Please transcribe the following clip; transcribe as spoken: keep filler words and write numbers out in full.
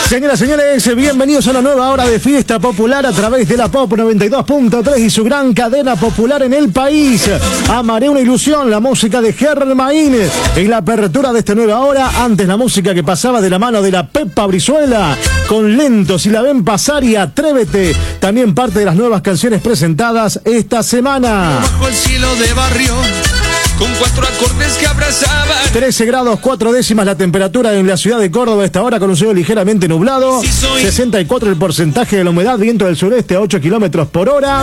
Señoras y señores, bienvenidos a una nueva hora de fiesta popular a través de la Pop noventa y dos punto tres y su gran cadena popular en el país. Amaré una ilusión, la música de Germain en la apertura de esta nueva hora. Antes la música que pasaba de la mano de la Pepa Brizuela con Lento, si la ven pasar y Atrévete. También parte de las nuevas canciones presentadas esta semana. Bajo el cielo de barrio, con cuatro acordes que abrazaban. trece grados, cuatro décimas la temperatura en la ciudad de Córdoba a esta hora, con un cielo ligeramente nublado. sesenta y cuatro el porcentaje de la humedad, viento del sureste a ocho kilómetros por hora.